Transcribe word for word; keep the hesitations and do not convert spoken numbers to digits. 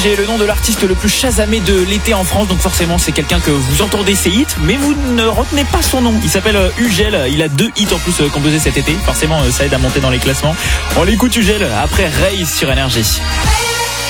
G, le nom de l'artiste le plus chasamé de l'été en France. Donc forcément, c'est quelqu'un que vous entendez ses hits, mais vous ne retenez pas son nom. Il s'appelle Ugel. Il a deux hits en plus composés cet été. Forcément, ça aide à monter dans les classements. On l'écoute Ugel après Ray sur Énergie.